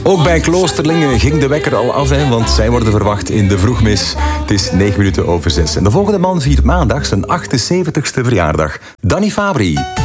Ook bij Kloosterlingen ging de wekker al af, hè, want zij worden verwacht in de vroegmis. Het is 9 minuten over 6. En de volgende man viert maandag zijn 78ste verjaardag. Danny Fabri.